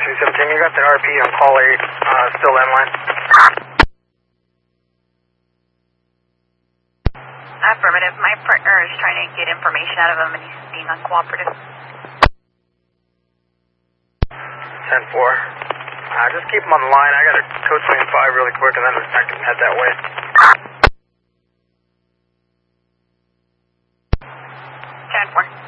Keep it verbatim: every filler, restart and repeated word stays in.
three seventeen, you got the R P on call eight, uh, still landline. Affirmative. My partner is trying to get information out of him and he's being uncooperative. ten four. Uh, just keep him on the line. I got a code twenty-five really quick and then I can head that way. ten four.